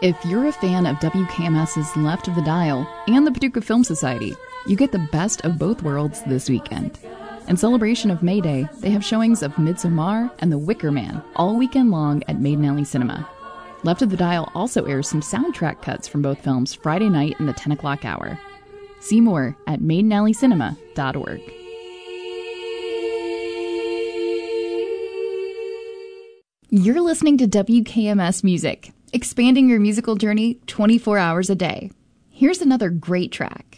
If you're a fan of WKMS's Left of the Dial and the Paducah Film Society, you get the best of both worlds this weekend. In celebration of May Day, they have showings of Midsommar and The Wicker Man all weekend long at Maiden Alley Cinema. Left of the Dial also airs some soundtrack cuts from both films Friday night in the 10 o'clock hour. See more at maidenalleycinema.org. You're listening to WKMS Music, expanding your musical journey 24 hours a day. Here's another great track.